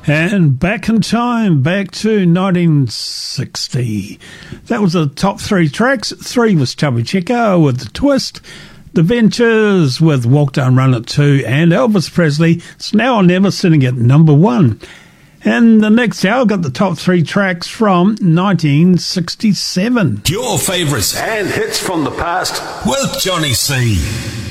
And back in time, back to 1960. That was the top three tracks. 3 was Chubby Checker with The Twist, The Ventures with Walk Down Run It 2, and Elvis Presley, It's Now or Never, sitting at number 1. And the next hour got the top 3 tracks from 1967. Your favourites and hits from the past with Johnny C.